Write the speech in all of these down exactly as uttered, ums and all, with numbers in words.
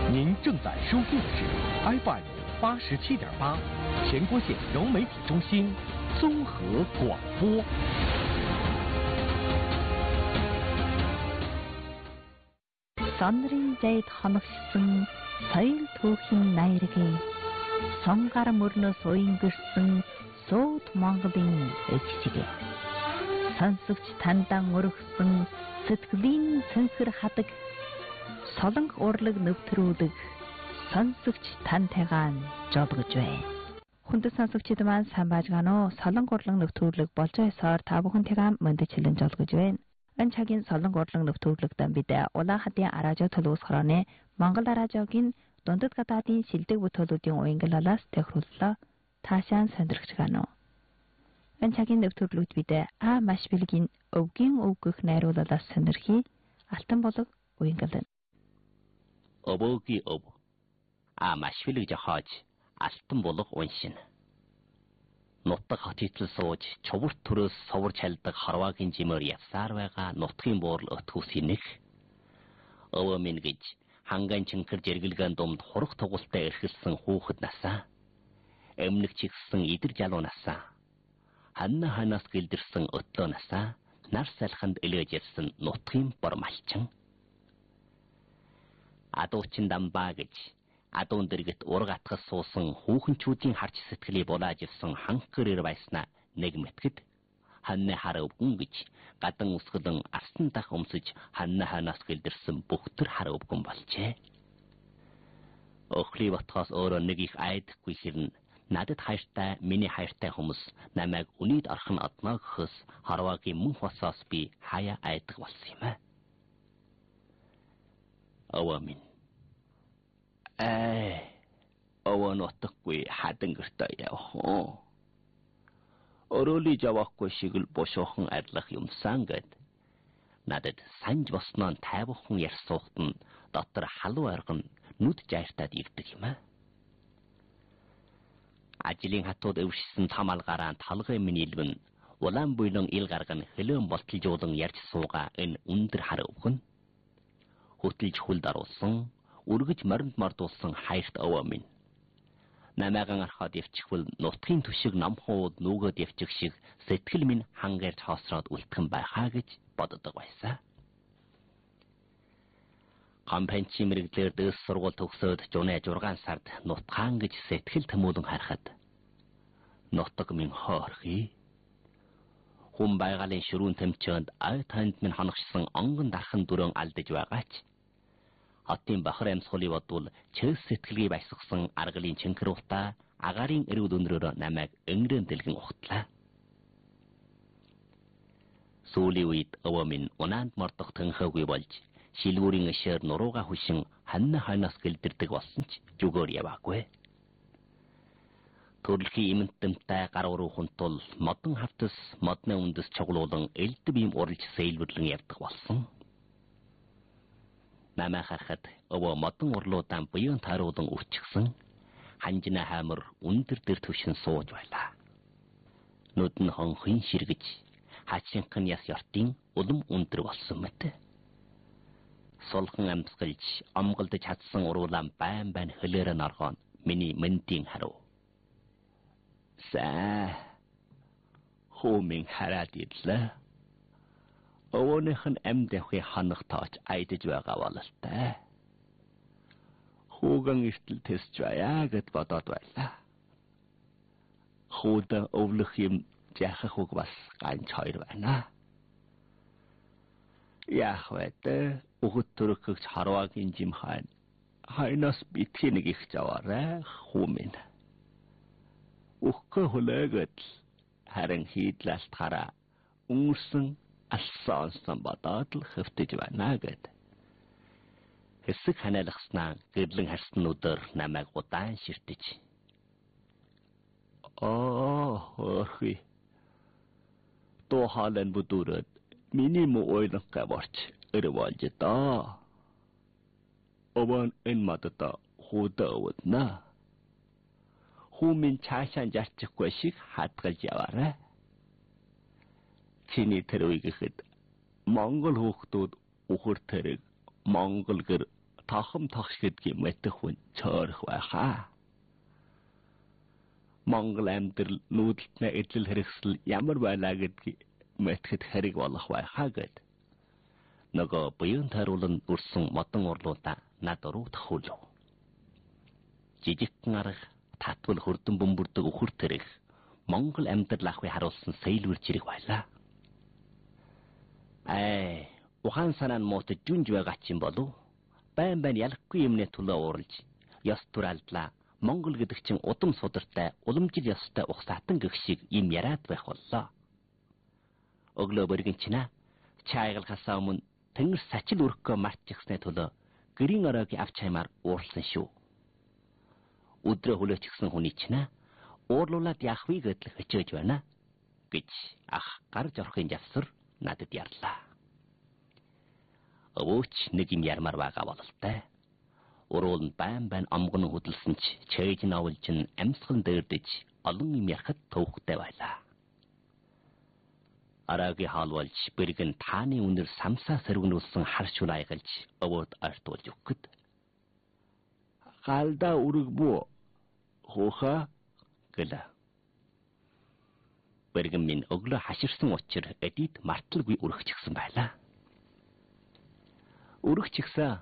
您正在收听的是 F M 八十七点八，全国县融媒体中心综合广播。 Сонрын зайд хоногшсон соёл түүхийн наяргийн сонгар мөрнөөс уянгэрсэн сууд Монголын эгчиг. Сонсогч тандан өргсөн сэтгэлийн цэнхэр хадаг солонх урлаг нэвтрүүлэг сонсогч тантайгаан жолгож байна. Хүндэт сонсогчид маань сайн байжгаано. Солонх урлаг нэвтрүүлэг болж байсаар та бүхэнтэйгээ мөндөж хэлэн жолгож байна. Энэ цагийн солонх урлаг нэвтрүүлэгтэн бид Улаанхадын Аражо төлөвс хорооны Монгол Аражогийн дундад гадаадын шилдэг бүтээлүүдийн уянгалалаас тохирууллаа. Таашаан сонирхож гано. Энэ цагийн нэвтрүүлэгт бид А маш бэлгийн өвгийн өв гэх найруулалаас сонирхий алтан болог уянгална. Обоги об А маш бэлэг жахаж алтан болог уншин. Нутаг хотитэл сууж чуварт төрөөс совор чалдаг харваагийн жимээр явсаар байгаа нутгийн буурал өтгөөсийн нэг. Өвөө минь гэж ханган чинхэр жиргэлгэн думд хурах тугуултай эрхэлсэн хүүхэд насаа. Эмнэг чигсэн идэр жалуу насаа. Ханна ханаас гэлдэрсэн өтлөө насаа. Нар салханд элэж явсан нутгийн бор малчин. Адуучин дамбаа гэж адуун дэргэт ураг атгас суусан хүүхэнчүүдийн харч сэтгэлийг булааж ивсэн ханхгэр ир байснаа нэг мэтгэд ханны хар өвгөн гэж гадан усгэлэн арсан дах өмсөж ханна ханаас гэлдэрсэн бүхтэр хар өвгөн болжээ. Охли батхаас өөрөө нэг их айдахгүй хэрнэ надад хайртай миний хайртай хүмүүс намайг үнийд орхон одноо гэхээс харваагийн мөн хосоос би хаяа айдаг болсон юм аа. Өвөө минь Эй, өвөө нутаггүй хадан гэртээ явах. Өрөөли жавахгүй шиг л бошоохон арилах юмсан гэд. Надад санж босноо тайвхан ярьсуухт нь дотор халуу арган нүд жайртаад ирдэг юм аа. Ажлын хатууд өвшсөн том алгаараа талгай минь илвэн улаан буйлон ил гарган хөлөөн болтолжуулан ярьж суугаа энэ өндөр хар өвгөн. Хөтөлж хүл даруулсан үргэж моринд мордуулсан хайрт өвөө минь. Намайган архаад явчихвал нутгийн түшиг намхууд нүгөөд явчих шиг сэтгэл минь хангаарч хоосроод үлтгэн байхаа гэж боддог байсан. Компанчи мэрэгдлэр дэс сургууль төгсөөд жунэ жургаан сард нутгаан гэж сэтгэл тэмүүлэн харахад нутаг минь хоорхи. Хүн байгалийн ширүүн тэмчээнд ай танд минь хоногшсон онгон дархан дүрэн алдаж байгаач. Хотын бахар амьсгалыг бодвол чэс сэтгэлгээ баясгсан аргалын чинхэр утаа агарын эрүүл өнрөөр намайг өнгөрөн дэлгэн ухтлаа. Сүүлийн үед өвөө минь унаанд мордох тэнхээгүй болж шилгүүрийн ишээр нурууга хүшин ханна ханаас гэлдэрдэг болсон ч зүгөр яваагүй. Төрөлхийн имэнтэмтэй гар уруухан тул модон хавтас модны үндэс чуглуулан элдв ийм уралж сэлбэрлэн явдаг болсон. Намаа харахад өвөө модон урлуудаан буян тааруулан өвчихсэн ханжина хаамар өндөр дэр төвшин сууж байлаа. Нүд нь хонхын ширгэж хачинхан яс ёртын улам өндөр болсон мэт. Сулхан амсгалж омголдож чадсан уруулаан байн байн хөлөөрөө норгоон миний мэндийн харав. Саа хөөмийн хараад ирлээ. Өвөөнийх нь амьд явахыг ханах тооч айдаж байгаа бололтой. Хүүгэн эртэл тэсч байя гэд бодоод байлаа. Хүүдэн өвлөх юм жахах үг бас ганц хоёр байна. Яах вэ дээ? Өгөт төрөхөж харваагийн жим хаан. Хайнаас битгий нэг их заваарай хүүмэн. Өгөхөө хүлээгээд харин хийдлэлтгаараа өнгөрсөн алсаансан бодоод л хөвтөж байна гэд. Хэсэг ханиалгаснаа гэрлэн харсан өдөр намайг удаан ширтэж. Оо, хөрхи. Тоо хаалан бүдүрэд миний муу ойлонхой борч өрөвөлж доо. Овон энэ мадата худаа өвднэ. Хүмин цаашаа зарчихгүй шиг хатгалж яваарай. Чиний тэр үе гэхэд Монгол хүүхдүүд үхэр тэрэг Монгол гэр тохом тогш гэдгийг мэдэх хүн цөөрөх байхаа. Монгол амьдрал нүүдэлтнээ эдлэл хэрэгсэл ямар байлаа гэдгийг мэтгэд хэрэг болох байхаа гэд. Нөгөө буян тариулан үрсэн модон урлуудаа над руу тахуулв. Жижигхэн арга татвал хурдан бөмбөрдөг өхөр тэрэг Монгол амьдрал ахыг харуулсан сэлвэр чирэг байлаа. Ай, ухаан санаа нь муутаж жүнж байгаа ч юм болов. Байн байн ялахгүй юмнээ төлөө ууралж, ёс туралдлаа. Монгол гэдэг чинь удам судартай, уламжил ёстой ухсаатан гэх шиг юм яриад байх боллоо. Өглөө бэргэн чинаа чайгалхасаа өмнө тэнгэр сачил өрхгөө мартчихсны төлөө гэрийн оройг авч хаймаар уурлсан шүү. Өдрөө хүлээчихсэн хүний чинаа уурлуулад яах вэ гэдэл хичээж байна гэж ах гарч орохын завсар надад ярлаа. Өвөөч нэг юм ярмаар байгаа бололтой. Уруул нь байн байн амгон хөдөлсөн ч чэйж навлж нь амьсгал дээрдэж олон юм ярахад төвхтэй байлаа. Арагийн хаалвалж бэргэн тааны үнэр самсаа сэргэнүүлсэн харшуул айгалж өвөөд артуулж өгөхөд. Галда үрэг бүү хөөха гэлээ. Бэргэн минь өглөө хаширсан учир эдид марталгүй өргөчихсэн байлаа. Өргөчихсэн.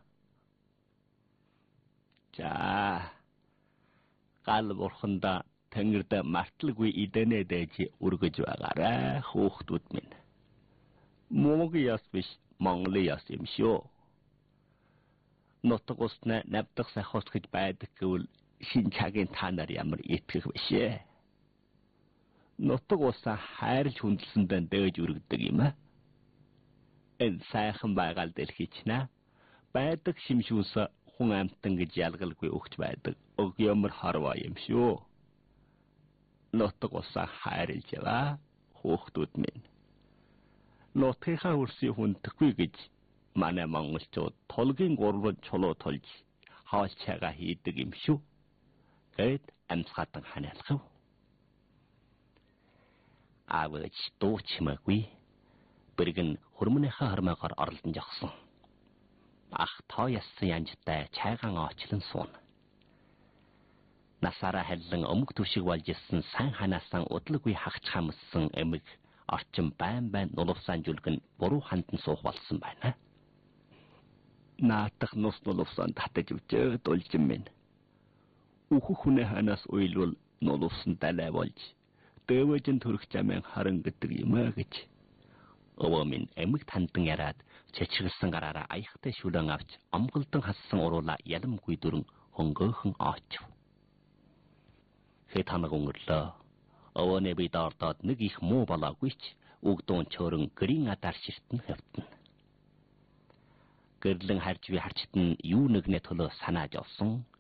За гал бурханда тэнгэрдэ марталгүй идэнэ дэж өргөж байгаарай хөөхтүүд минь. Монголын яс биш Монголын яс юм шүү. Нутаг усна навдаг сахиус гэж байдаг гэвэл шин цагийн та нар ямар итгэх бишээ. Нутаг усаа хайрлж хүндэлсэндээ дээж өргөдөг юм аа. Энэ сайхан байгаал дэлхийчнаа байдаг шимшүүс хүн амтан гэж ялгалгүй өгч байдаг өг ямар харваа юм шүү. Нутаг усаа хайрлж яваа хөөхтүүд минь. Нутгийнхаа өрсөй хүндэхгүй гэж манай монголчууд толгийн гурван чулуу толж хаалчаага хийдэг юм шүү. Гэт амсгатан ханиалхав. Авэж дуучмаагүй. Бэргэн хөрмөнийхээ хормойгоор оролдон жогсон. Ах тоо яссан янжтай чайгаан очлон сууна. Насаараа хайлан өмг түшиг болж ирсэн сан ханаасан удалгүй хагч хамссан эмэг орчин байн байн нулувсаан жүлгэн буруу хандан суух болсон байна. Наатах нус нулувсаан татаж өчөөд улжин минь. Үхэх хүнээ ханаас уйлвал нулувсан далай болж дэвэжин төрөх замын харан гэдэг юм аа гэж. Өвөө минь эмэг тандан яраад чичгэлсэн гараараа аяхтай шүлэн авч амгалдан хассан уруула яламгүй дүрэн хөнгөөхөн оочв. Хэд ханаг өнгөрлөө. Өвөөний бие доордоод нэг их муу болоогүй ч үгдүүн чөөрөн гэрийн адар ширтэн хөвтөн. Гэрлэн харж би харчтан юу нэгнээ төлөө санааж олсон